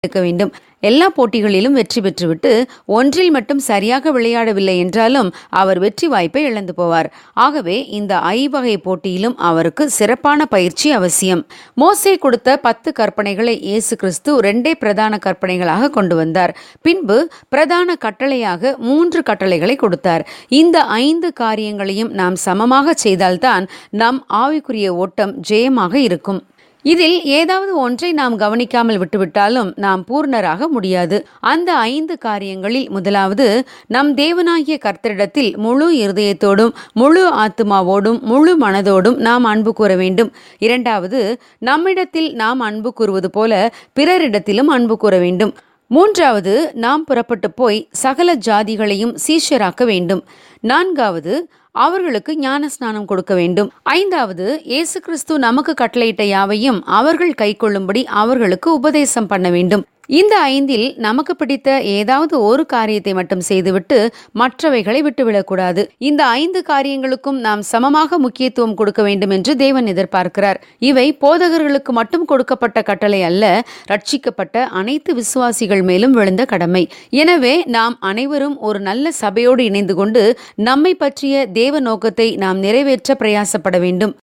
இருக்க வேண்டும். எல்லா போட்டிகளிலும் வெற்றி பெற்றுவிட்டு ஒன்றில் மட்டும் சரியாக விளையாடவில்லை என்றாலும் அவர் வெற்றி வாய்ப்பை இழந்து போவார். ஆகவே இந்த ஐவகை போட்டியிலும் அவருக்கு சிறப்பான பயிற்சி அவசியம். மோசே கொடுத்த 10 கற்பனைகளை இயேசு கிறிஸ்து 2 பிரதான கற்பனைகளாக கொண்டு வந்தார். பின்பு பிரதான கட்டளையாக 3 கட்டளைகளை கொடுத்தார். இந்த 5 காரியங்களையும் நாம் சமமாக செய்தால்தான் நம் ஆவிக்குரிய ஓட்டம் ஜெயமாக இருக்கும். இதில் ஏதாவது ஒன்றை நாம் கவனிக்காமல் விட்டுவிட்டாலும் நாம் பூர்ணராக முடியாது. அந்த 5 காரியங்களில் முதலாவது, நம் தேவனாகிய கர்த்தரிடத்தில் முழு இருதயத்தோடும் முழு ஆத்துமாவோடும் முழு மனதோடும் நாம் அன்பு கூற வேண்டும். இரண்டாவது, நம்மிடத்தில் நாம் அன்பு கூறுவது போல பிறரிடத்திலும் அன்பு கூற வேண்டும். மூன்றாவது, நாம் புறப்பட்டு போய் சகல ஜாதிகளையும் சீஷராக்க வேண்டும். நான்காவது, அவர்களுக்கு ஞான ஸ்நானம் கொடுக்க வேண்டும். ஐந்தாவது, இயேசு கிறிஸ்து நமக்கு கட்டளையிட்ட யாவையும் அவர்கள் கைக்கொள்ளும்படி அவர்களுக்கு உபதேசம் பண்ண வேண்டும். இந்த 5இல் நமக்கு பிடித்த ஏதாவது ஒரு காரியத்தை மட்டும் செய்துவிட்டு மற்றவைகளை விட்டுவிடக்கூடாது. இந்த 5 காரியங்களுக்கும் நாம் சமமாக முக்கியத்துவம் கொடுக்க வேண்டும் என்று தேவன் எதிர்பார்க்கிறார். இவை போதகர்களுக்கு மட்டும் கொடுக்கப்பட்ட கட்டளை அல்ல, ரட்சிக்கப்பட்ட அனைத்து விசுவாசிகள் மேலும் விழுந்த கடமை. எனவே நாம் அனைவரும் ஒரு நல்ல சபையோடு இணைந்து கொண்டு நம்மை பற்றிய தேவ நோக்கத்தை நாம் நிறைவேற்ற பிரயாசப்பட வேண்டும்.